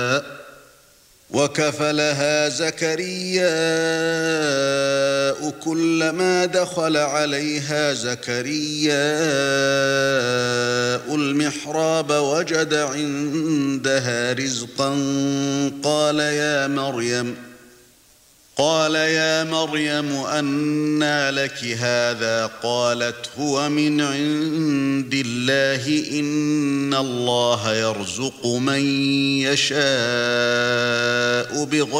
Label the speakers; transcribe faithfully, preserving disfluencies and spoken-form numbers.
Speaker 1: وكفلها زكرياء كلما دخل عليها زكرياء المحراب وجد عندها رزقا قال يا مريم قال يا مريم أنى لك هذا قالت هو من عند الله إن الله يرزق من يشاء بغير